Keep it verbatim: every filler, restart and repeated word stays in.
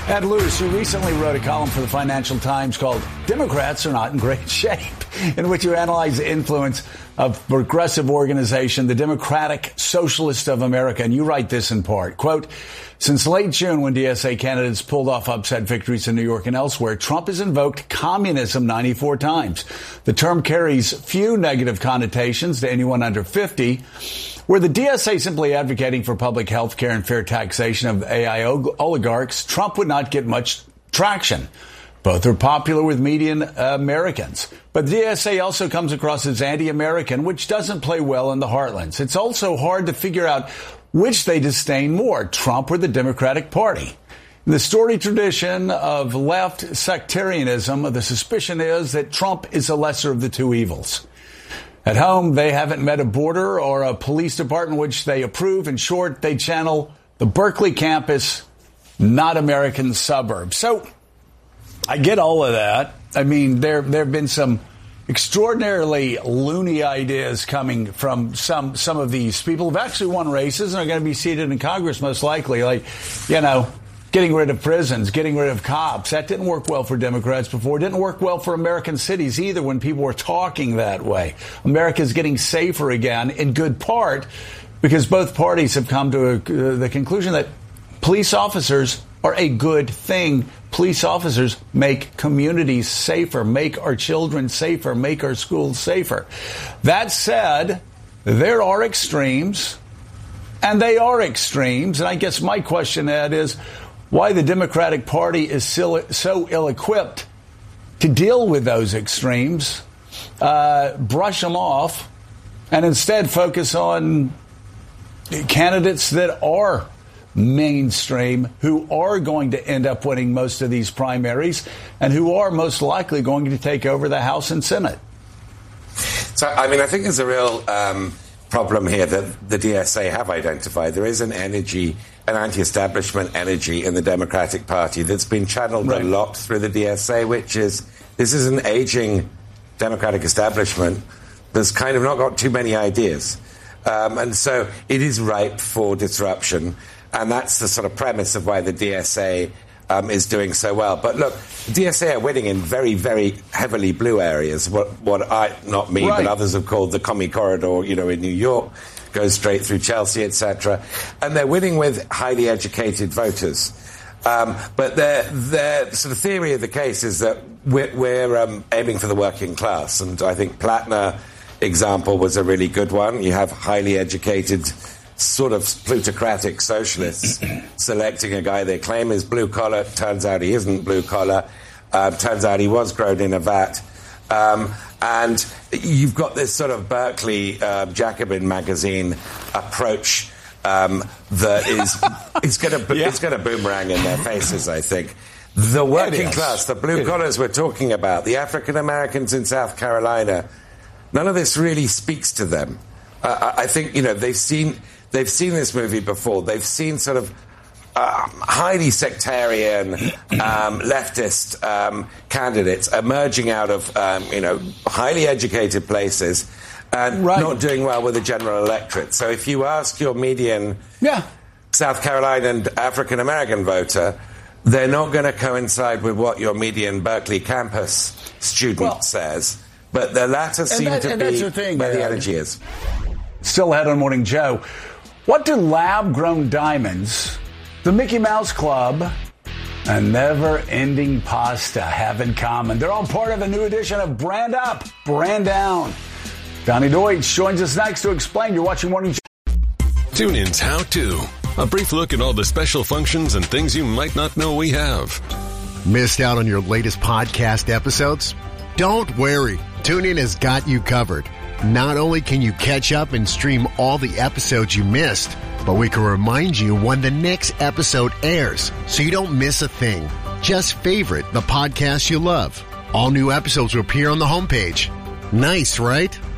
Ed Lewis, you recently wrote a column for the Financial Times called Democrats Are Not in Great Shape, in which you analyze the influence of progressive organization, the Democratic Socialist of America. And you write this in part, quote, since late June, when D S A candidates pulled off upset victories in New York and elsewhere, Trump has invoked communism ninety-four times. The term carries few negative connotations to anyone under fifty. Were the D S A simply advocating for public health care and fair taxation of A I oligarchs, Trump would not get much traction. Both are popular with median Americans. But the D S A also comes across as anti-American, which doesn't play well in the heartlands. It's also hard to figure out which they disdain more, Trump or the Democratic Party. In the storied tradition of left sectarianism, the suspicion is that Trump is the lesser of the two evils. At home, they haven't met a border or a police department which they approve. In short, they channel the Berkeley campus, not American suburbs. So I get all of that. I mean, there there have been some extraordinarily loony ideas coming from some some of these people who've actually won races and are going to be seated in Congress most likely, like, you know, getting rid of prisons, getting rid of cops. That didn't work well for Democrats before. It didn't work well for American cities either when people were talking that way. America's getting safer again, in good part because both parties have come to a, uh, the conclusion that police officers are a good thing. Police officers make communities safer, make our children safer, make our schools safer. That said, there are extremes, and they are extremes. And I guess my question, Ed, is why the Democratic Party is so, so ill-equipped to deal with those extremes, uh, brush them off, and instead focus on candidates that are mainstream, who are going to end up winning most of these primaries, and who are most likely going to take over the House and Senate. So, I mean, I think there's a real um, problem here that the D S A have identified. There is an energy, an anti-establishment energy in the Democratic Party that's been channeled right. a lot through the D S A, which is, this is an aging Democratic establishment that's kind of not got too many ideas. Um, and so it is ripe for disruption. And that's the sort of premise of why the D S A um, is doing so well. But look, the D S A are winning in very, very heavily blue areas. What, what I, not me, right. but others have called the commie corridor, you know, in New York, goes straight through Chelsea, et cetera. And they're winning with highly educated voters. Um, but their, their sort of theory of the case is that we're, we're um, aiming for the working class. And I think Plattner example was a really good one. You have highly educated sort of plutocratic socialists selecting a guy they claim is blue-collar. Turns out he isn't blue-collar. Uh, turns out he was grown in a vat. Um, and you've got this sort of Berkeley uh, Jacobin magazine approach um, that is it's going to yeah. it's going to boomerang in their faces, I think. The working class, the blue-collars we're talking about, the African-Americans in South Carolina, none of this really speaks to them. Uh, I think, you know, they've seen... They've seen this movie before. They've seen sort of uh, highly sectarian, um, leftist um, candidates emerging out of, um, you know, highly educated places and right. not doing well with the general electorate. So if you ask your median yeah. South Carolina and African-American voter, they're not going to coincide with what your median Berkeley campus student well, says. But the latter seem that, to be the thing, where uh, the energy is. Still ahead on Morning Joe. What do lab-grown diamonds, the Mickey Mouse Club, and never-ending pasta have in common? They're all part of a new edition of Brand Up, Brand Down. Donnie Deutsch joins us next to explain. You're watching Morning Joe. TuneIn's How To. A brief look at all the special functions and things you might not know we have. Missed out on your latest podcast episodes? Don't worry. TuneIn has got you covered. Not only can you catch up and stream all the episodes you missed, but we can remind you when the next episode airs so you don't miss a thing. Just favorite the podcast you love. All new episodes will appear on the homepage. Nice, right?